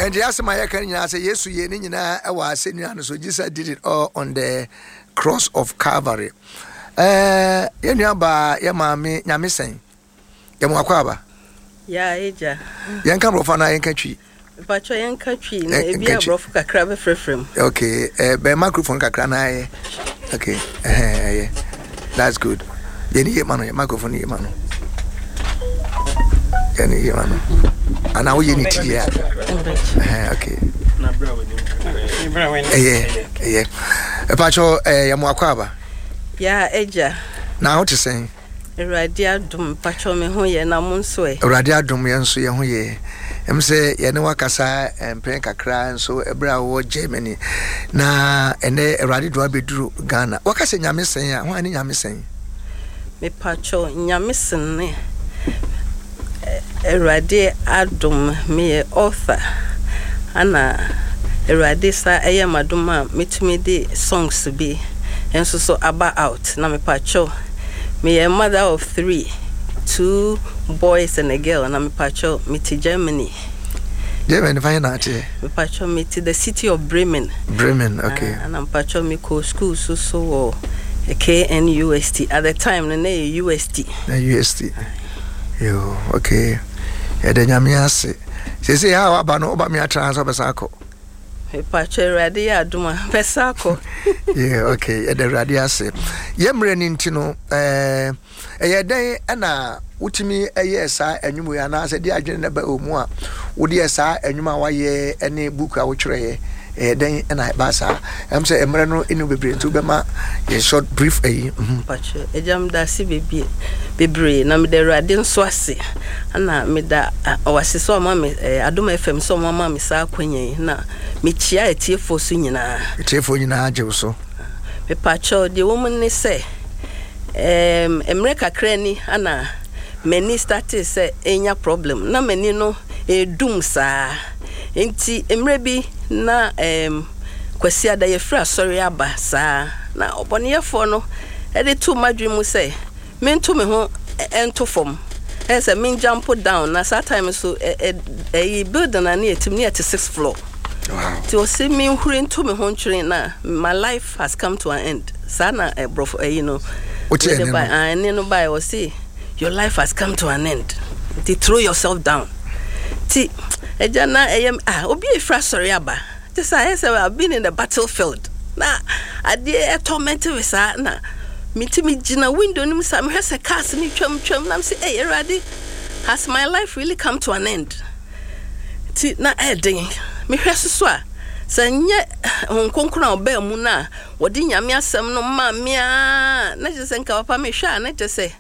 And the answer my can say yes, you nina I was saying so Jesus did it all on the cross of Calvary. Yanyaba yamami nyamisen. Yamwakwaba. Ya eja. Yanka brofana yanka twi. Pacho yanka twi na ebi abrofu kakra be frefrem. Okay, be microphone kakra na ye. Okay. Yeah. That's good. Yeni mano microphone ye mano. Yeni mano. Ana wo yeni ti ya. Okay. Na bra we ni. Yeah. Pacho yamwakwaba. Ya eja. Na what you saying? Eradi adum pacho me ho ye na mo nso e. Eradi adum ye nso ye ho ye. Em say ye ne wakasa empen kakra nso ebra wo Germany. Na ene eradi do abeduru Ghana. Wakase nyamesen a ho ani nyamesen. Me pacho nyamesen ne. Eradi adum me author. Ana eradi sa eye maduma metumi de songs bi. Enso so aba out na me pacho. Me a mother of 3, 2 boys and a girl, and I'm pacho me to Germany. Germany, fine art. Me pacho me to the city of Bremen. Bremen, okay. And I'm pacho me co school so a KNUST at the time the name UST. UST. Yo, okay. Yeah, the nyamiase. Say how about me a transfer besako. Pacho radia duma pesako. Yeah, okay. Yeah, the radiase. Yemre nintino day ana utimi sa enwumu ya na ase di adwene na ba omu a wodi esa enwuma waye ene book a wo twere then na ba sa am say emre no enu bebre ntu be ma ye short brief pacho ejam da si bebre na me de rade nso ase ana me da owase so ma me Adom FM so ma me sa akwanyen na me chia etiefo so nyina ajew so me pacho the woman ni say emre kakra ni ana many started say enya problem na many no edum saa enti emre bi na kwasi ada ye fra sorry aba saa na oboneyefo no e de to madwemu say mento me ho ento fom say me jump down na that time so building na near 6th floor. Wow. To see me hurrying to me home train na my life has come to an end. Sana you know. And by or say your life has come to an end. To throw yourself down. Ti ejana obi efra sorry aba. Just I say I've been in the battlefield. Na ade tormented with sa na me gina window nim sam hwese cars ni twam na say hey Eradi, has my life really come to an end? Ti na edin me hwese so a sanye honkonkona oba mu na wodi nyame asem no ma mea na je senka papa me hwa na je se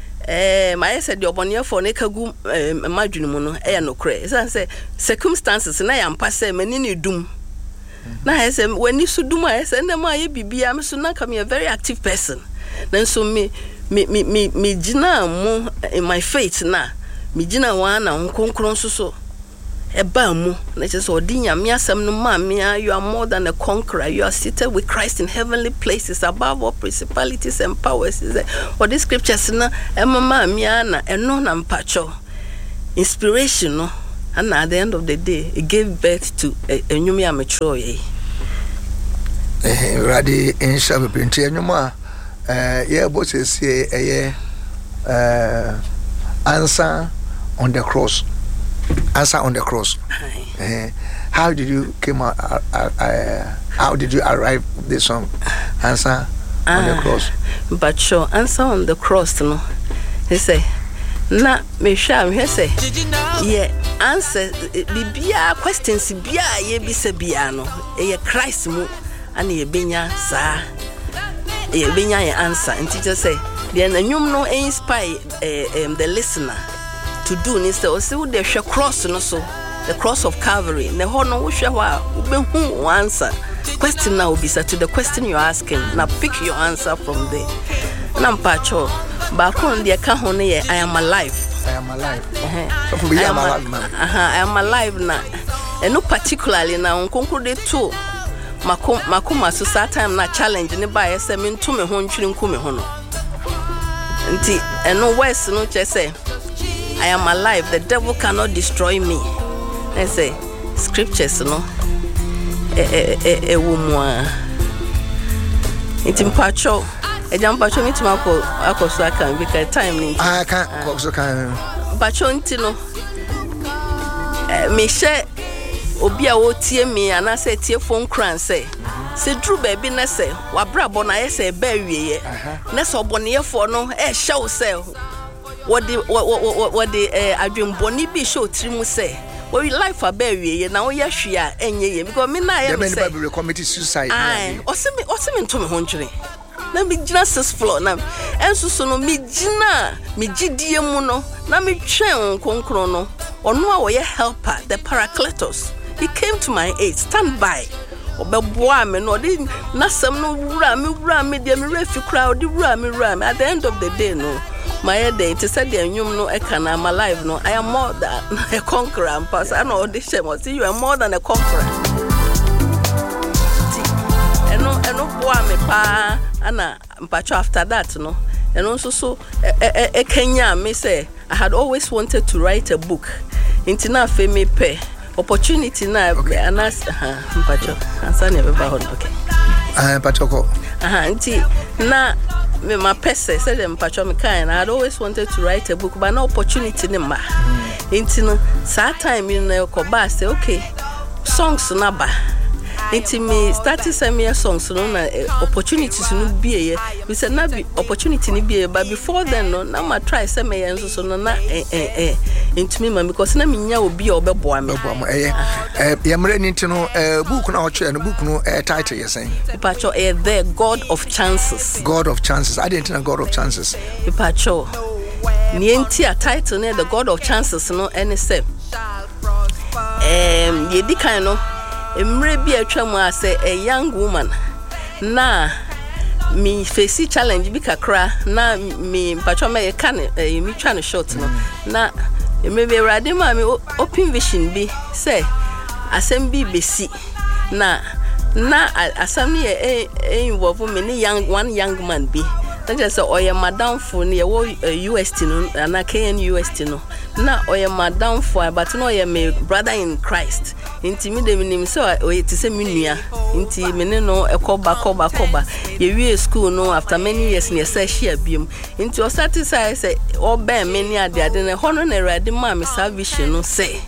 my said the obonefo na kagu madwunu mu no no kre say circumstances na ya mpa say mani ni dum na say when su dum say na ma ye bibia me so na come a very active person na so me gina mu in my faith na me gina wa na honkonkron so eba mu na je so odi nyame asem no ma mea you are more than a conqueror, you are seated with Christ in heavenly places above all principalities and powers. Or the scriptures na mama mea na eno na mpacho inspiration no, and at the end of the day it gave birth to enyumi amature Radi in shabe pinti enyuma yeah bo se answer on the cross. Answer on the cross. How did you came out? How did you arrive with this song? Answer on the cross. But sure, answer on the cross. No, he say, na me sham. He say, yeah. Answer bibia questions bia ye bi se bia no. Ye Christ mu and ye benya sa. Ye benya ye answer. And teacher say, the enyum no inspire the listener to do ni say o se wo de hwe cross no so the cross of Calvary ne ho no wo hwe wa wo be hu answer question now be to the question you're asking now pick your answer from there na mpacho ba kon de ka ho ne I am alive I am alive na and no particularly na onkonkro de to makoma so that time na challenge ne ba yese me nto me ho ntwiri nku me ho no nti eno west no che say I am alive. The devil cannot destroy me. I say, scriptures no woman mpacho mpacho me to akoso aka because time ni aka akoso kan mpacho ntino me share obi a wotie me anase tie phone cran say se dru baby na say wabrabo na yese ba wieye na so boneyefo no show say what the adwemboni bi show trimu say we life a ba wieye na wo ya hwe a enye ye because me na ya say the committee suicide o se me nto me ho ntwere na me gina 6th floor na enso so no me gina me gidie mu no na me twen konkro no ono a wo ye helper the Paracletos. He came to my aid, stand by. Obeboa me no di nasam no wura me de me refi crowd di wura me at the end of the day no my day to say the nyum no e can am alive no I am more than a conqueror and pass I know this shame see you are more than a conqueror. Eno boa me pa ana mpacho after that no and also so Kenya me say I had always wanted to write a book. Intina fe me pay opportunity na anas mpacho answer ne beba hon okay mpacho ko nti na me ma pese say dem mpacho me kan I had always wanted to write a book but no opportunity ne ma nti no that time you know ko ba say okay songs na ba nti me started some songs no na opportunities no bieye we say na be opportunity ni bieye but before then no na ma try say me enso so no na into me man because na me nya obi obeboa me yamre ni ntino book na ocho no book no title yesen Pacho the God of Chances. God of Chances. I didn't know God of Chances. Pacho ni enti a title ne the God of Chances no any say ye di kan no emre bi atwa mu ase a young woman na me face challenge bi kakra na me Pacho me kan me twa no short no na maybe rade ma me open vision bi say asem bi besi na asam ne involve me ni one young man bi that just say oye madam for ne UST no na KNUST no na oye madam for but no oye me brother in Christ inti me dem nim so oye ti say me nua inti me ne no ekoba ye wie school no after many years ne say share biem inti o satisfy say o be me ni ade ne hono na rade ma me salvation no say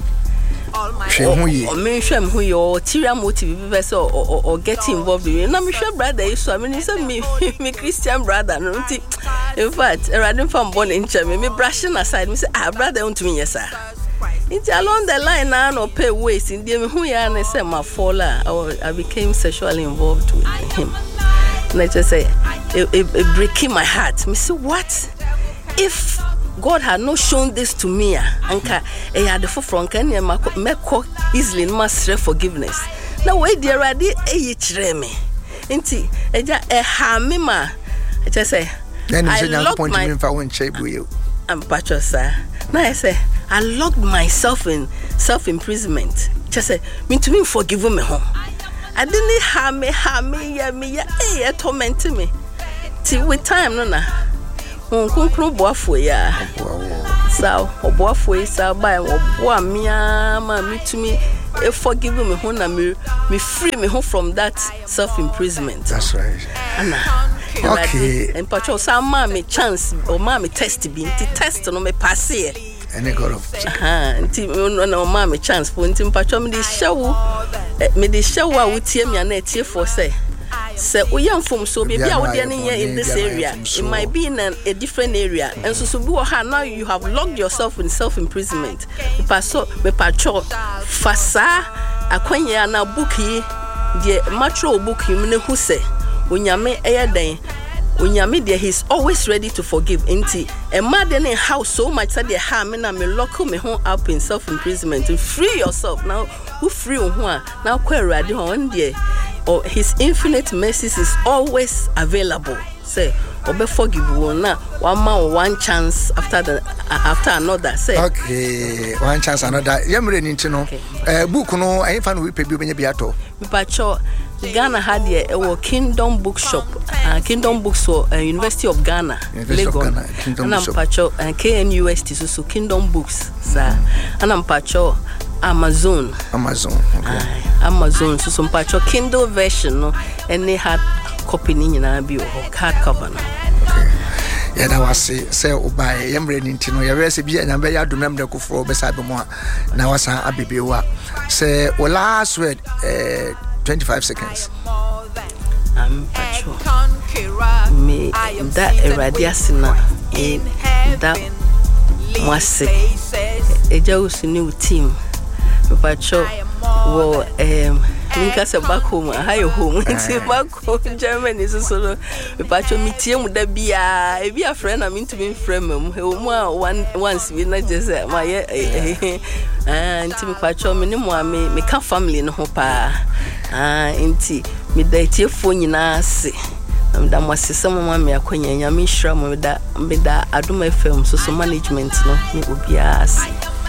o me hwem hu yo tira motive be say o get involved na me hwe brother is so me say me Christian brother no inti in fact rade fam born in cheme me brushing aside me say brother want me yes sir. It's along the line now no pay waste in the who ya na say my faller I became sexually involved with him. And I just say it breaking my heart. Me say what if God had not shown this to me anka e had the front can make easily master forgiveness. Now wait there ready e chire me. Nti eja ha me ma I just say I locked my Pacho sir. Now I say I locked myself in self-imprisonment. Just say, me to me forgive me home. I didn't harm me, torment me. Till with time, no na. Kunkun boafo ya. So, boafo so by boa me to me. Forgive me home na me free me home from that self-imprisonment. That's right. Anna. Okay. And Pacho, some mommy chance or mommy test be test no me pass here. And they got no mommy chance for intim Pacho me the show I would tear me a net here for say we young from so maybe I would in this area. It might be in a different area. And so now you have locked yourself in self-imprisonment. Me Pacho fasa akwanya na bookie the matro book you me who say Unyame eyeden Unyame there he's always ready to forgive inti a mad in house so much that they harm and me lock me home up in self-imprisonment to free yourself now who free on now quite ready on there or his infinite mercies is always available say obe forgive na one man one chance after another say okay one chance another yemre ni ntino book no ayefa no we pe bi obenye biato mi pacho Ghana had a Kingdom Bookshop, Kingdom Books for University of Ghana, Lagos. And I'm Pacho and KNUST, so Kingdom Books, sir. And I'm Pacho Amazon. Okay. Amazon so mpacho Kindle version no any hard copy ni nyina bi hard cover no. Okay. Yeah, that was say obai yemre ni ntino ya wese bi anya be ya domem de kofo be sabe mo na wasa abebewa say o last word 25 seconds. Pacho me that eradiasina that mwase eja usuni team Pacho wo minka se back home hayo home nti back home Germany so Pacho mitie mu da bia e bia friend na me to be friend mu once we na just my nti me Pacho me ni mo me ka family no ho pa nti me da tie fo nyina ase da mwasese mama me akonya nya me hira mo me da Adom FM so management no me obia ase.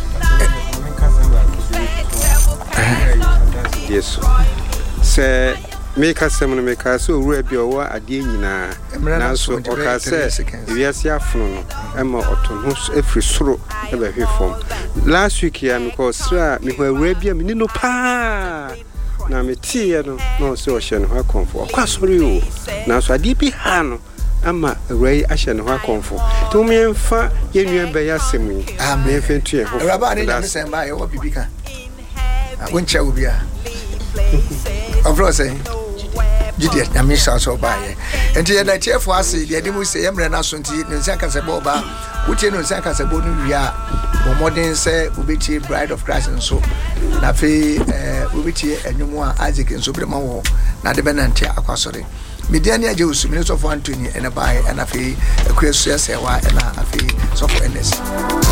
Yes. Say make us some make us so rebi owa ade nyina na so oka say wiase afono no ema oton ho efri soro e ba hwe form last week ya because sra me ho rebi am ni no pa na me tie no no so hye no ha konfo kwa sori o na so ade bi ha no ama awai ahye no ha konfo to me mfa yenua be ya semu me fentu e ho raba ne nyame semba ye wo bibika woncha obia of course Judy nyame sha so ba ye enti ye da chef ase de mu se yemre na so nti ne nsia kase bo ba wutie no nsia kase bo no wia bo modern say obeti Bride of Christ nso na fe obeti enwumu a Isaac nso bre ma wo na de benantia akwasore media ne age usumi so for Anthony ene ba e na fe akresu ese wa e na afi so for NS